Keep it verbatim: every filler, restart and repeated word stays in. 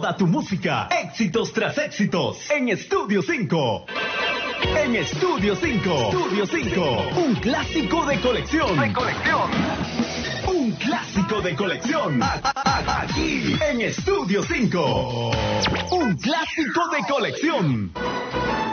toda tu música, éxitos tras éxitos, en Estudio cinco. En Estudio cinco. Estudio cinco. Un clásico de colección. De colección. Un clásico de colección. A- a- Aquí, en Estudio cinco. Un clásico de colección.